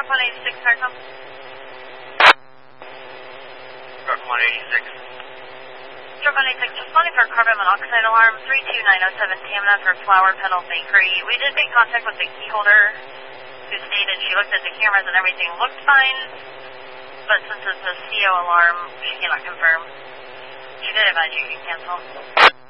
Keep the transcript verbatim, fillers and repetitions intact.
Truck one eighty-six, Carcom. Truck one eighty-six. Truck one eighty-six, responding for carbon monoxide alarm, three two nine oh seven Tamna for Flower Petal Bakery. We did make contact with the key holder, who stated she looked at the cameras and everything looked fine, but since it's a C O alarm, she cannot confirm. She did advise you to cancel.